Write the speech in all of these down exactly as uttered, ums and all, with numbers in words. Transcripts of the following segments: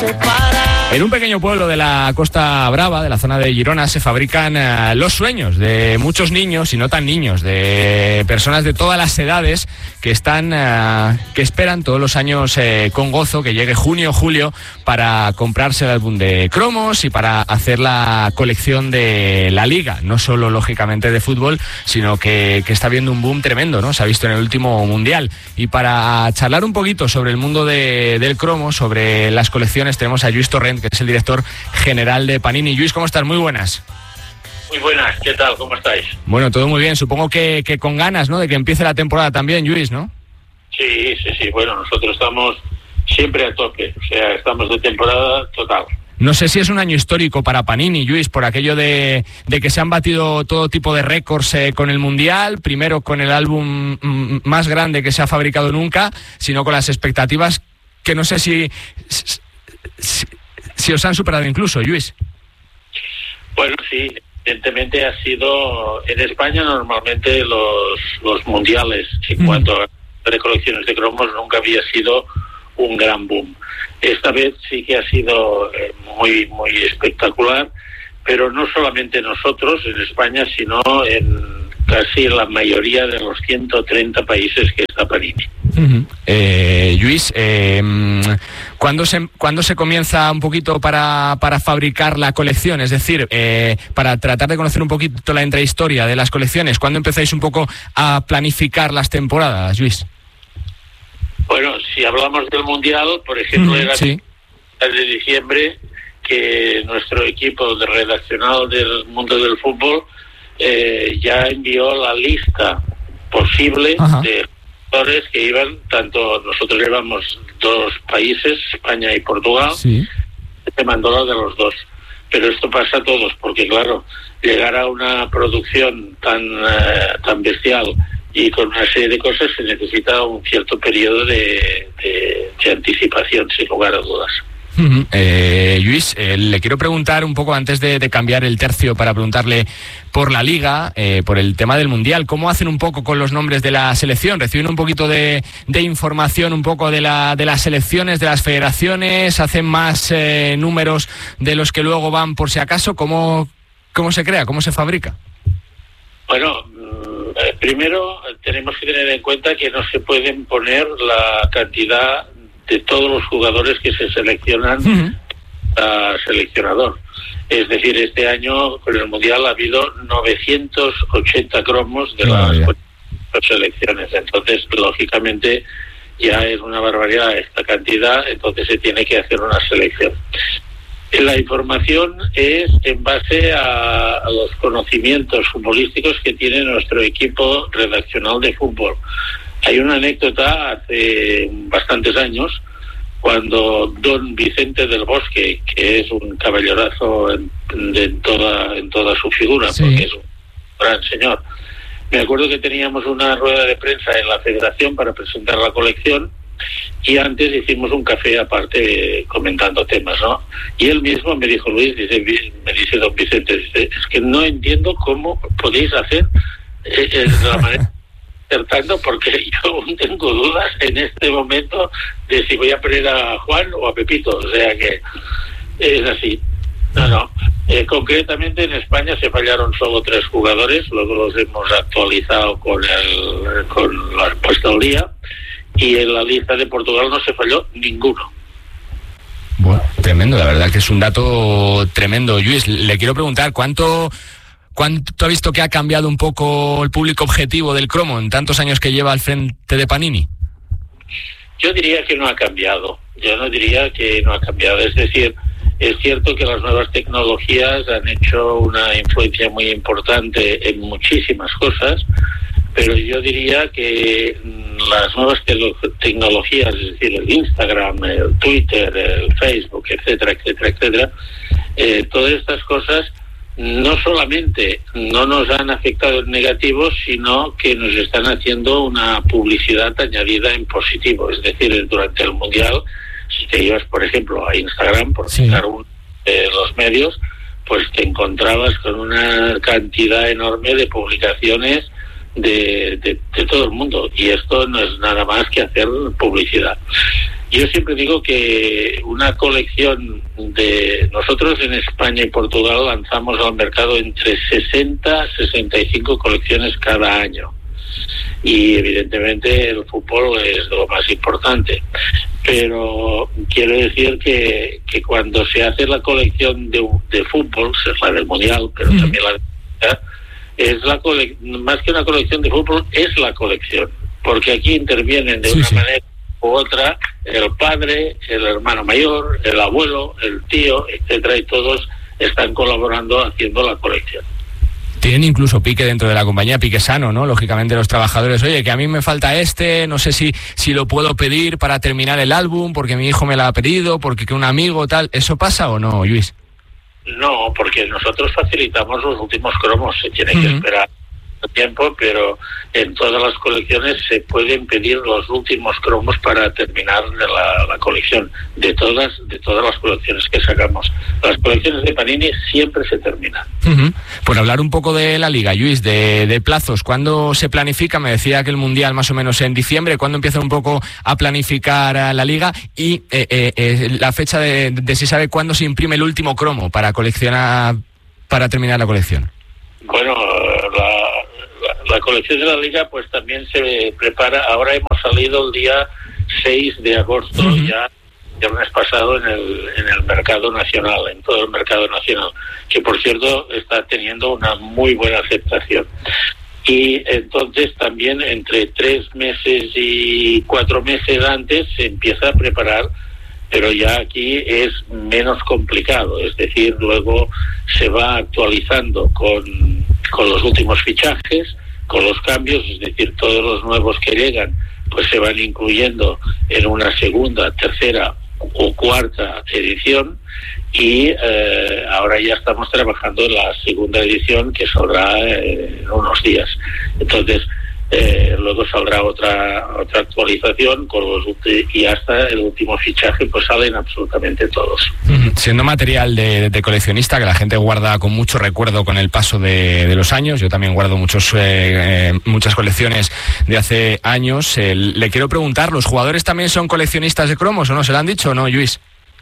En un pequeño pueblo de la Costa Brava, de la zona de Girona, se fabrican uh, los sueños de muchos niños, y no tan niños, de personas de todas las edades que están, uh, que esperan todos los años eh, con gozo que llegue junio o julio para comprarse el álbum de cromos y para hacer la colección de la Liga, no solo lógicamente de fútbol, sino que, que está viendo un boom tremendo, ¿no? Se ha visto en el último Mundial. Y para charlar un poquito sobre el mundo de, del cromo, sobre las colecciones, tenemos a Lluís Torrent, que es el director general de Panini. Lluís, ¿cómo estás? Muy buenas. Muy buenas, ¿qué tal? ¿Cómo estáis? Bueno, todo muy bien. Supongo que, que con ganas, ¿no?, de que empiece la temporada también, Lluís, ¿no? Sí, sí, sí. Bueno, nosotros estamos siempre a tope. O sea, estamos de temporada total. No sé si es un año histórico para Panini, Lluís, por aquello de, de que se han batido todo tipo de récords eh, con el Mundial, primero con el álbum mm, más grande que se ha fabricado nunca, sino con las expectativas que no sé si... si Si os han superado incluso, Lluís. Bueno, sí, evidentemente ha sido... En España normalmente los, los mundiales, en mm. cuanto a recolecciones de cromos, nunca había sido un gran boom. Esta vez sí que ha sido eh, muy, muy espectacular, pero no solamente nosotros en España, sino en casi la mayoría de los ciento treinta países que está Panini. Uh-huh. Eh, Lluís, eh, ¿cuándo se, ¿cuándo se comienza un poquito para, para fabricar la colección? Es decir, eh, para tratar de conocer un poquito la intrahistoria de las colecciones, ¿cuándo empezáis un poco a planificar las temporadas, Lluís? Bueno, si hablamos del Mundial, por ejemplo, uh-huh, era sí. de diciembre que nuestro equipo de redaccional del mundo del fútbol eh, ya envió la lista posible uh-huh. de jugadores que iban, tanto nosotros llevamos dos países, España y Portugal, sí. se mandó la de los dos. Pero esto pasa a todos, porque claro, llegar a una producción tan, uh, tan bestial y con una serie de cosas se necesita un cierto periodo de, de, de anticipación, sin lugar a dudas. Uh-huh. Eh, Lluís, eh, le quiero preguntar un poco antes de, de cambiar el tercio para preguntarle por la Liga, eh, por el tema del Mundial. ¿Cómo hacen un poco con los nombres de la selección? ¿Reciben un poquito de, de información un poco de, la, de las selecciones, de las federaciones? ¿Hacen más eh, números de los que luego van por si acaso? ¿Cómo, cómo se crea? ¿Cómo se fabrica? Bueno, eh, primero tenemos que tener en cuenta que no se pueden poner la cantidad de todos los jugadores que se seleccionan uh-huh. a seleccionador. Es decir, este año con el Mundial ha habido novecientos ochenta cromos de las oh, selecciones. Entonces, lógicamente, ya es una barbaridad esta cantidad, entonces se tiene que hacer una selección. La información es en base a, a los conocimientos futbolísticos que tiene nuestro equipo redaccional de fútbol. Hay una anécdota hace bastantes años, cuando don Vicente del Bosque, que es un caballerazo en, de, en, toda, en toda su figura, sí. porque es un gran señor, me acuerdo que teníamos una rueda de prensa en la federación para presentar la colección, y antes hicimos un café aparte comentando temas, ¿no? Y él mismo me dijo, Luis, dice, me dice don Vicente, dice, es que no entiendo cómo podéis hacer eh, eh, la manera... porque yo tengo dudas en este momento de si voy a poner a Juan o a Pepito, o sea que es así. No, no. Eh, concretamente en España se fallaron solo tres jugadores, luego los hemos actualizado con el con la puesta al día, y en la lista de Portugal no se falló ninguno. Bueno, tremendo, la verdad que es un dato tremendo. Lluís, le quiero preguntar, ¿cuánto... ¿Cuánto ha visto que ha cambiado un poco el público objetivo del cromo en tantos años que lleva al frente de Panini? Yo diría que no ha cambiado. Yo no diría que no ha cambiado. Es decir, es cierto que las nuevas tecnologías han hecho una influencia muy importante en muchísimas cosas, pero yo diría que las nuevas te- tecnologías, es decir, el Instagram, el Twitter, el Facebook, etcétera, etcétera, etcétera, eh, todas estas cosas no solamente no nos han afectado en negativo, sino que nos están haciendo una publicidad añadida en positivo. Es decir, durante el Mundial, si te ibas, por ejemplo, a Instagram, por sí. citar uno de los medios, pues te encontrabas con una cantidad enorme de publicaciones de, de, de todo el mundo. Y esto no es nada más que hacer publicidad. Yo siempre digo que una colección de... Nosotros en España y Portugal lanzamos al mercado entre sesenta a sesenta y cinco colecciones cada año. Y evidentemente el fútbol es lo más importante. Pero quiero decir que, que cuando se hace la colección de, de fútbol, es la del Mundial, pero mm. también la de... Es la cole... más que una colección de fútbol, es la colección. Porque aquí intervienen de sí, una sí. manera u otra el padre, el hermano mayor, el abuelo, el tío, etcétera, y todos están colaborando haciendo la colección. Tienen incluso pique dentro de la compañía, pique sano, ¿no? Lógicamente los trabajadores, oye, que a mí me falta este, no sé si, si lo puedo pedir para terminar el álbum, porque mi hijo me lo ha pedido, porque que un amigo, tal. ¿Eso pasa o no, Lluís? No, porque nosotros facilitamos los últimos cromos, se tiene uh-huh. que esperar tiempo, pero en todas las colecciones se pueden pedir los últimos cromos para terminar la, la colección de todas de todas las colecciones que sacamos. Las colecciones de Panini siempre se terminan. Uh-huh. Por hablar un poco de la Liga, Lluís, de, de plazos, ¿cuándo se planifica? Me decía que el Mundial más o menos en diciembre. ¿Cuándo empieza un poco a planificar a la Liga? Y eh, eh, eh, la fecha de, de si sabe cuándo se imprime el último cromo para coleccionar, para terminar la colección. Bueno, la La colección de la Liga pues también se prepara. Ahora hemos salido el día seis de agosto, uh-huh. ya el mes pasado en el en el mercado nacional, en todo el mercado nacional, que por cierto está teniendo una muy buena aceptación. Y entonces también entre tres meses y cuatro meses antes se empieza a preparar, pero ya aquí es menos complicado, es decir, luego se va actualizando con, con los últimos fichajes, con los cambios, es decir, todos los nuevos que llegan pues se van incluyendo en una segunda, tercera o cuarta edición, y eh, ahora ya estamos trabajando en la segunda edición que saldrá eh, en unos días. Entonces eh, luego saldrá otra otra actualización con los y hasta el último fichaje pues salen absolutamente todos. Siendo material de, de coleccionista que la gente guarda con mucho recuerdo con el paso de, de los años, yo también guardo muchos eh, eh, muchas colecciones de hace años. Eh, le quiero preguntar, ¿los jugadores también son coleccionistas de cromos o no? ¿Se lo han dicho o no, Lluís?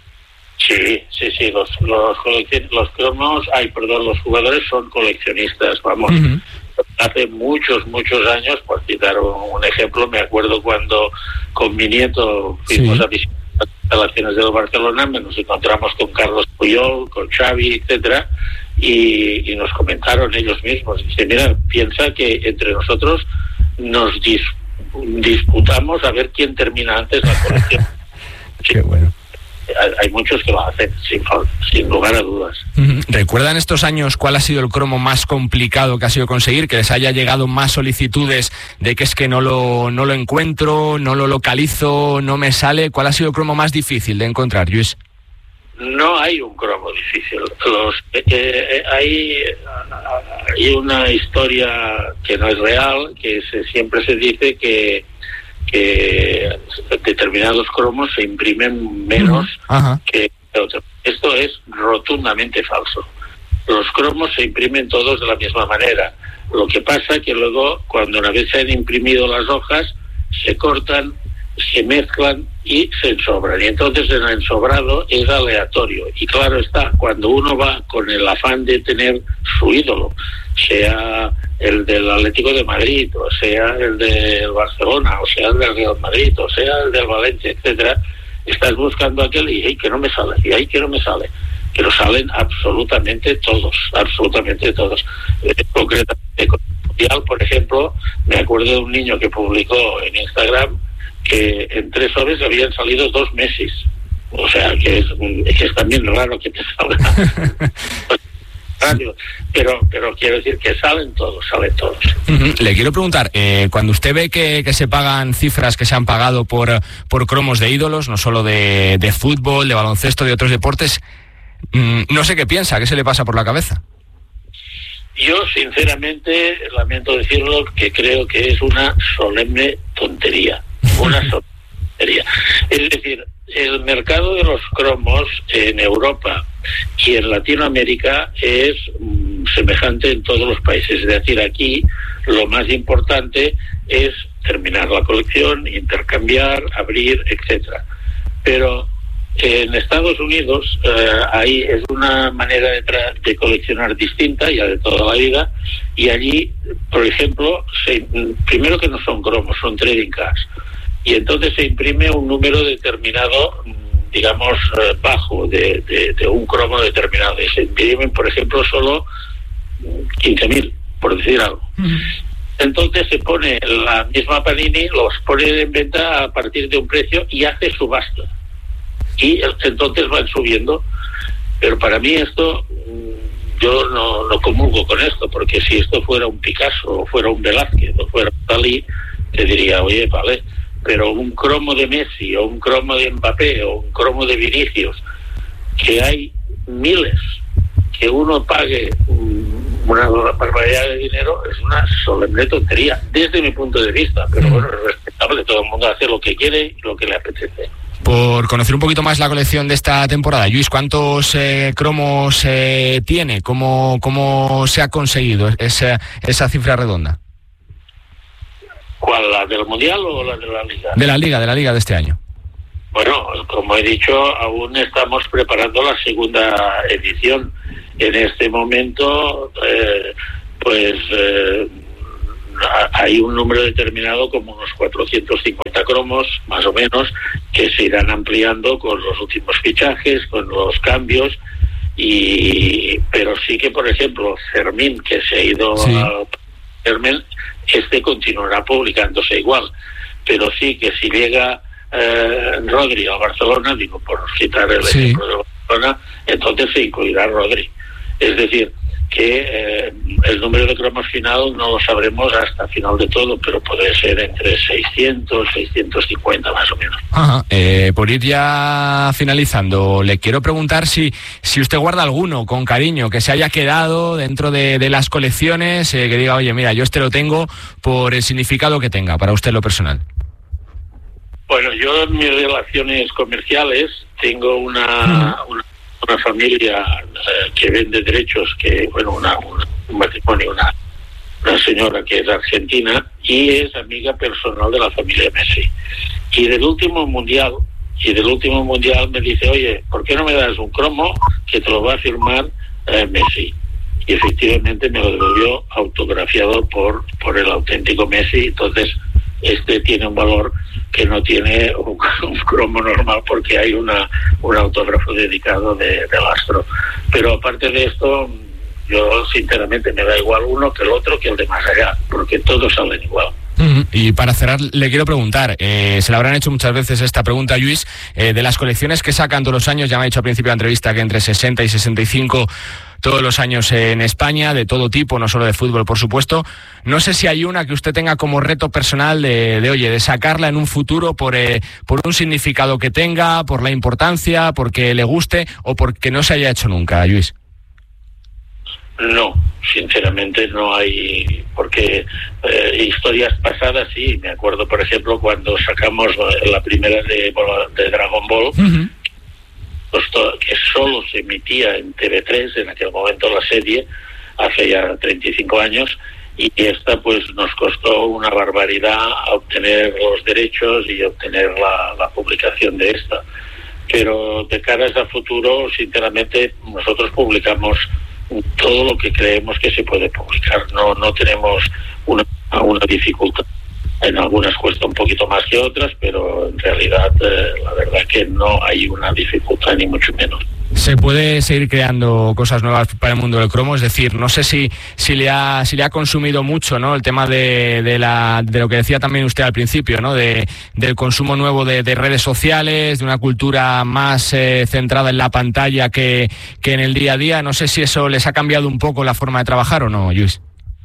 Sí, sí, sí, los los, coleccion- los cromos, ay, perdón, los jugadores son coleccionistas, vamos. Uh-huh. Hace muchos, muchos años, por citar un, un ejemplo, me acuerdo cuando con mi nieto fuimos sí. a visitar las instalaciones del Barcelona, nos encontramos con Carlos Puyol, con Xavi, etcétera, y, y nos comentaron ellos mismos, dice, mira, piensa que entre nosotros nos dis- disputamos a ver quién termina antes la colección. Sí. Qué bueno. Hay muchos que lo hacen, sin, sin lugar a dudas. ¿Recuerdan estos años cuál ha sido el cromo más complicado que ha sido conseguir? Que les haya llegado más solicitudes de que es que no lo, no lo encuentro, no lo localizo, no me sale. ¿Cuál ha sido el cromo más difícil de encontrar, Lluís? No hay un cromo difícil. Los, eh, eh, hay, hay una historia que no es real, que se, siempre se dice que que determinados cromos se imprimen menos uh-huh. que otros. Esto es rotundamente falso. Los cromos se imprimen todos de la misma manera. Lo que pasa es que luego, cuando una vez se han imprimido las hojas, se cortan, se mezclan y se ensobran. Y entonces el ensobrado es aleatorio. Y claro está, cuando uno va con el afán de tener su ídolo, sea el del Atlético de Madrid, o sea el del Barcelona, o sea el del Real Madrid, o sea el del Valencia, etcétera, estás buscando aquel y hey, que no me sale, y ahí que no me sale. Pero salen absolutamente todos, absolutamente todos. Eh, concretamente, con el Mundial, por ejemplo, me acuerdo de un niño que publicó en Instagram que en tres horas habían salido dos Messis. O sea, que es, que es también raro que te salga. Pero, pero quiero decir que salen todos, salen todos. Uh-huh. Le quiero preguntar, eh, cuando usted ve que, que se pagan cifras que se han pagado por, por cromos de ídolos, no solo de, de fútbol, de baloncesto, de otros deportes, mmm, no sé qué piensa, qué se le pasa por la cabeza. Yo, sinceramente, lamento decirlo, que creo que es una solemne tontería. Una solemne tontería. Es decir, el mercado de los cromos en Europa y en Latinoamérica es mm, semejante en todos los países. Es decir, aquí lo más importante es terminar la colección, intercambiar, abrir, etcétera. Pero en Estados Unidos eh, ahí es una manera de, tra- de coleccionar distinta, ya de toda la vida, y allí, por ejemplo, se, primero que no son cromos, son trading cards, y entonces se imprime un número determinado, digamos, eh, bajo de, de, de un cromo determinado, y se imprimen, por ejemplo, solo quince mil, por decir algo. Uh-huh. Entonces se pone la misma Panini, los pone en venta a partir de un precio y hace subasta. Y entonces van subiendo. Pero para mí esto, yo no, no comulgo con esto, porque si esto fuera un Picasso, o fuera un Velázquez, o fuera un Dalí, te diría, oye, vale, pero un cromo de Messi, o un cromo de Mbappé, o un cromo de Vinicius, que hay miles, que uno pague una barbaridad de dinero, es una solemne tontería, desde mi punto de vista, pero bueno, es respetable, todo el mundo hace lo que quiere y lo que le apetece. Por conocer un poquito más la colección de esta temporada, Lluís, ¿cuántos eh, cromos eh, tiene? ¿Cómo, ¿Cómo se ha conseguido esa, esa cifra redonda? ¿Cuál, la del Mundial o la de la Liga? De la Liga, de la Liga de este año. Bueno, como he dicho, aún estamos preparando la segunda edición. En este momento, eh, pues... Eh, hay un número determinado, como unos cuatrocientos cincuenta cromos, más o menos, que se irán ampliando con los últimos fichajes, con los cambios, y pero sí que, por ejemplo, Fermín, que se ha ido sí. a Fermín, este continuará publicándose igual, pero sí que si llega eh, Rodri al Barcelona, digo, por citar el sí. ejemplo de Barcelona, entonces se incluirá Rodri. Es decir, que eh, el número de cromos final no lo sabremos hasta final de todo, pero puede ser entre seiscientos, seiscientos cincuenta más o menos. Ajá. Eh, por ir ya finalizando, le quiero preguntar si, si usted guarda alguno con cariño, que se haya quedado dentro de, de las colecciones, eh, que diga, oye, mira, yo este lo tengo por el significado que tenga, para usted lo personal. Bueno, yo en mis relaciones comerciales tengo una... Uh-huh. una una familia eh, que vende derechos, que bueno, una, una, un matrimonio, una, una señora que es argentina y es amiga personal de la familia Messi. Y del último mundial, y del último mundial me dice, oye, ¿por qué no me das un cromo que te lo va a firmar eh, Messi? Y efectivamente me lo devolvió autografiado por, por el auténtico Messi. Entonces este tiene un valor que no tiene un, un cromo normal, porque hay una un autógrafo dedicado de, del astro. Pero aparte de esto, yo sinceramente me da igual uno que el otro, que el de más allá, porque todos salen igual. Uh-huh. Y para cerrar, le quiero preguntar, eh, se le habrán hecho muchas veces esta pregunta, Lluís, eh, de las colecciones que sacan todos los años. Ya me ha dicho al principio de la entrevista que entre sesenta y sesenta y cinco todos los años en España, de todo tipo, no solo de fútbol, por supuesto. No sé si hay una que usted tenga como reto personal de, de oye, de sacarla en un futuro por, eh, por un significado que tenga, por la importancia, porque le guste o porque no se haya hecho nunca, Lluís. No, sinceramente no hay, porque eh, historias pasadas sí, me acuerdo por ejemplo cuando sacamos la primera de, de Dragon Ball, uh-huh. que solo se emitía en T V tres, en aquel momento la serie, hace ya treinta y cinco años, y esta pues nos costó una barbaridad obtener los derechos y obtener la, la publicación de esta. Pero de caras a futuro, sinceramente, nosotros publicamos todo lo que creemos que se puede publicar. No, no tenemos una, una dificultad. En algunas cuesta un poquito más que otras, pero en realidad eh, la verdad que no hay una dificultad, ni mucho menos. Se puede seguir creando cosas nuevas para el mundo del cromo, es decir, no sé si si le ha si le ha consumido mucho, ¿no? El tema de, de la de lo que decía también usted al principio, ¿no? De del consumo nuevo de, de redes sociales, de una cultura más eh, centrada en la pantalla que que en el día a día. No sé si eso les ha cambiado un poco la forma de trabajar o no, Lluís.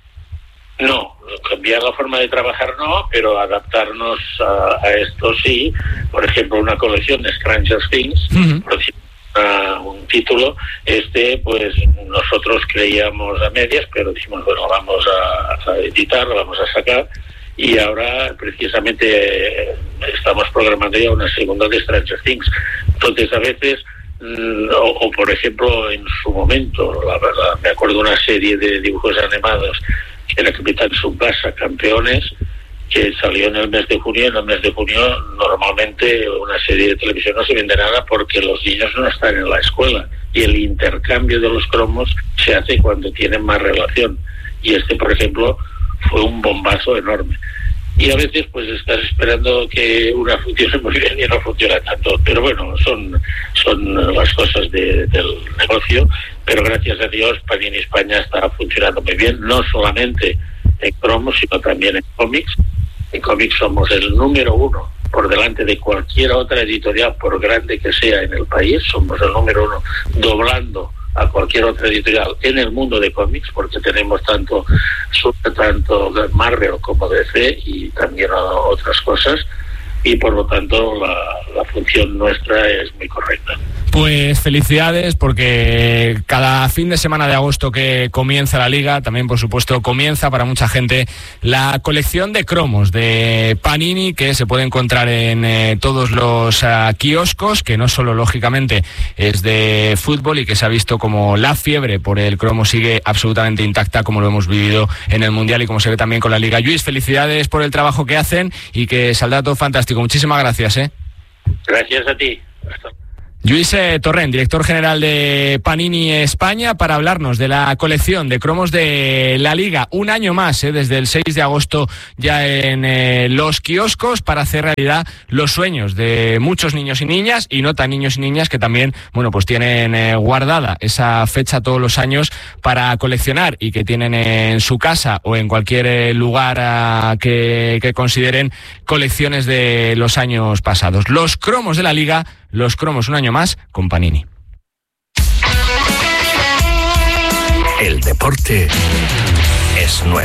No, cambiar la forma de trabajar no, pero adaptarnos a, a esto sí. Por ejemplo, una colección de Stranger Things, uh-huh. por decir una, un título, este pues nosotros creíamos a medias, pero dijimos, bueno, vamos a, a editar, vamos a sacar, y ahora precisamente eh, estamos programando ya una segunda de Stranger Things. Entonces a veces, mm, o, o por ejemplo en su momento, la verdad, me acuerdo de una serie de dibujos animados que era Capitán Tsubasa, Campeones, que salió en el mes de junio. En el mes de junio normalmente una serie de televisión no se vende nada porque los niños no están en la escuela y el intercambio de los cromos se hace cuando tienen más relación, y este, por ejemplo, fue un bombazo enorme. Y a veces pues estás esperando que una funcione muy bien y no funciona tanto, pero bueno, son son las cosas de, del negocio. Pero gracias a Dios Panini España está funcionando muy bien, no solamente en cromos sino también en cómics. En cómics somos el número uno por delante de cualquier otra editorial, por grande que sea en el país. Somos el número uno, doblando a cualquier otra editorial en el mundo de cómics, porque tenemos tanto tanto Marvel como D C y también otras cosas, y por lo tanto la, la función nuestra es muy correcta. Pues felicidades, porque cada fin de semana de agosto que comienza la Liga, también por supuesto comienza para mucha gente la colección de cromos de Panini, que se puede encontrar en eh, todos los uh, kioscos, que no solo lógicamente es de fútbol, y que se ha visto como la fiebre por el cromo sigue absolutamente intacta, como lo hemos vivido en el Mundial y como se ve también con la Liga. Luis, felicidades por el trabajo que hacen y que saldrá todo fantástico. Muchísimas gracias. ¿eh? Gracias a ti. Hasta Lluís eh, Torrent, director general de Panini España, para hablarnos de la colección de cromos de la Liga. Un año más, eh, desde el seis de agosto ya en eh, los kioscos, para hacer realidad los sueños de muchos niños y niñas, y no tan niños y niñas, que también, bueno, pues tienen eh, guardada esa fecha todos los años para coleccionar, y que tienen en su casa o en cualquier eh, lugar a, que, que consideren colecciones de los años pasados. Los cromos de la Liga, los cromos un año más con Panini. El deporte es nuestro.